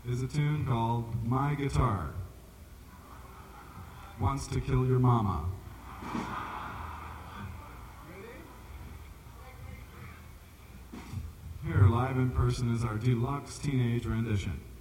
is a tune called My Guitar Wants to Kill Your Mama. Here live in person is our deluxe teenage rendition.